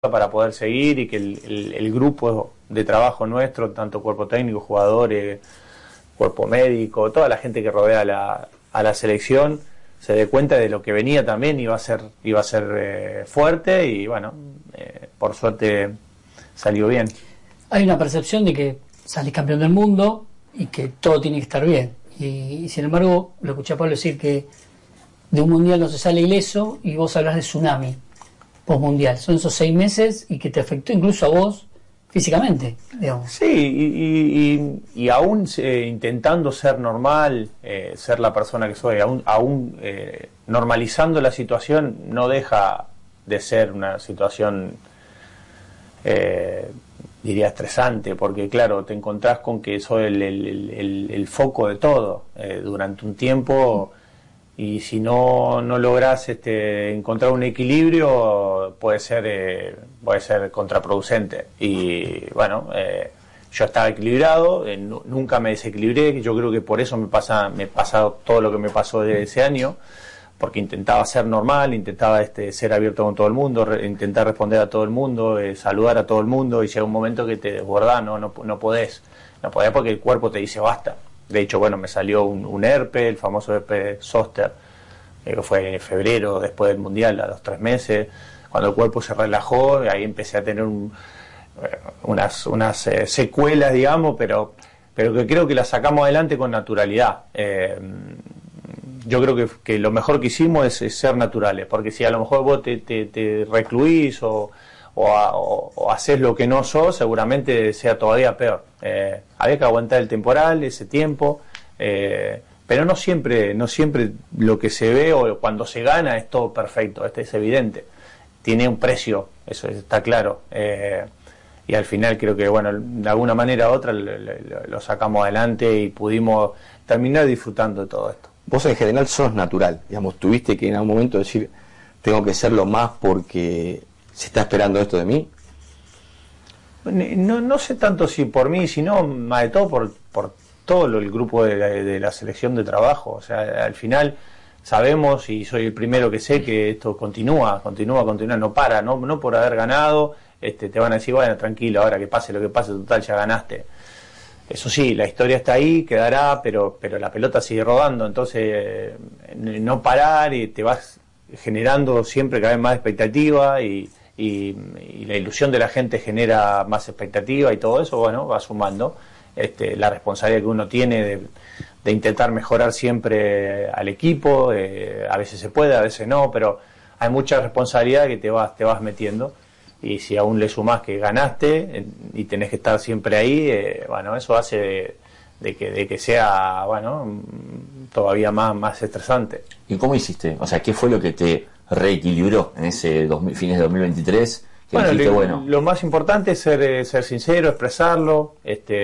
para poder seguir y que el grupo de trabajo nuestro, tanto cuerpo técnico, jugadores, cuerpo médico, toda la gente que rodea a la selección, se dé cuenta de lo que venía también, iba a ser fuerte y bueno, por suerte salió bien. Hay una percepción de que salís campeón del mundo y que todo tiene que estar bien. Y sin embargo, lo escuché a Pablo decir que de un mundial no se sale ileso y vos hablas de tsunami postmundial. Son esos 6 meses y que te afectó incluso a vos físicamente, digamos. Sí, y aún intentando ser normal, ser la persona que soy, aún normalizando la situación, no deja de ser una situación, diría, estresante, porque claro, te encontrás con que soy el foco de todo durante un tiempo, y si no lográs encontrar un equilibrio, puede ser contraproducente. Y bueno, yo estaba equilibrado, nunca me desequilibré. Yo creo que por eso me pasa todo lo que me pasó de ese año, porque intentaba ser normal, intentaba ser abierto con todo el mundo, intentar responder a todo el mundo, saludar a todo el mundo, y llega un momento que te desbordás, no podés porque el cuerpo te dice basta. De hecho, bueno, me salió un herpes, el famoso herpes zóster, que fue en febrero, después del Mundial, a los 3 meses, cuando el cuerpo se relajó, ahí empecé a tener unas secuelas, digamos, pero que creo que las sacamos adelante con naturalidad. Yo creo que lo mejor que hicimos es ser naturales, porque si a lo mejor vos te recluís o haces lo que no sos, seguramente sea todavía peor. Había que aguantar el temporal, ese tiempo, pero no siempre lo que se ve o cuando se gana es todo perfecto, es evidente. Tiene un precio, eso está claro. Y al final creo que, bueno, de alguna manera u otra lo sacamos adelante y pudimos terminar disfrutando de todo esto. Vos en general sos natural, digamos, tuviste que en algún momento decir, tengo que serlo más porque se está esperando esto de mí. No sé tanto si por mí, sino más de todo por todo el grupo de la selección de trabajo. O sea, al final sabemos, y soy el primero que sé, que esto continúa, no para, no por haber ganado, te van a decir, bueno, tranquilo, ahora que pase lo que pase, total, ya ganaste. Eso sí, la historia está ahí, quedará, pero la pelota sigue rodando, entonces no parar, y te vas generando siempre cada vez más expectativa, y la ilusión de la gente genera más expectativa, y todo eso, bueno, va sumando la responsabilidad que uno tiene de intentar mejorar siempre al equipo. A veces se puede, a veces no, pero hay mucha responsabilidad que te vas metiendo, y si aún le sumás que ganaste y tenés que estar siempre ahí, bueno, eso hace de que sea, bueno, todavía más estresante. ¿Y cómo hiciste? O sea, ¿qué fue lo que te reequilibró en ese fines de 2023? Bueno, lo más importante es ser sincero, expresarlo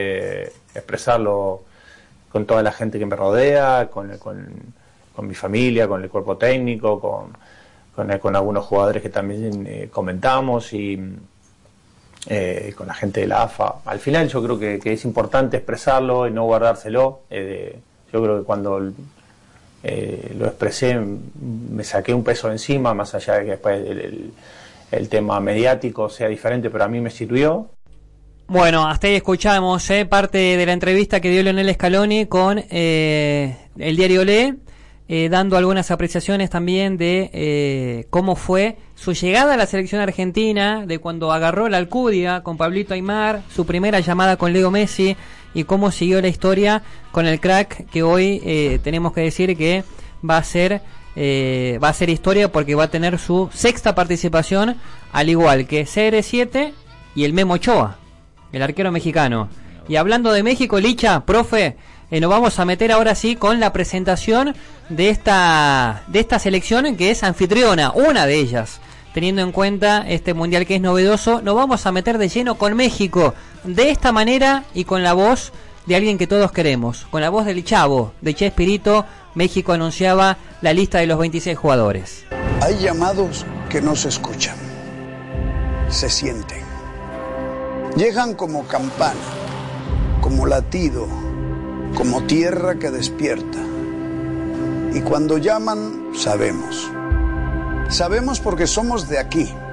con toda la gente que me rodea, con mi familia, con el cuerpo técnico, con algunos jugadores que también comentamos, y con la gente de la AFA. Al final yo creo que es importante expresarlo y no guardárselo. Yo creo que cuando lo expresé me saqué un peso encima, más allá de que después el tema mediático sea diferente, pero a mí me sirvió. Bueno, hasta ahí escuchamos parte de la entrevista que dio Lionel Scaloni con el diario Olé, dando algunas apreciaciones también de cómo fue su llegada a la selección argentina, de cuando agarró la Alcudia con Pablito Aimar, su primera llamada con Leo Messi, y cómo siguió la historia con el crack que hoy tenemos que decir que va a ser historia, porque va a tener su 6ª participación, al igual que CR7 y el Memo Ochoa, el arquero mexicano. Y hablando de México, Licha, profe, nos vamos a meter ahora sí con la presentación de esta selección que es anfitriona, una de ellas, teniendo en cuenta este mundial que es novedoso. Nos vamos a meter de lleno con México, de esta manera, y con la voz de alguien que todos queremos, con la voz del Chavo, de Chespirito. México anunciaba la lista de los 26 jugadores. Hay llamados que no se escuchan, se sienten. Llegan como campana, como latido, como tierra que despierta. Y cuando llaman, sabemos. Sabemos porque somos de aquí.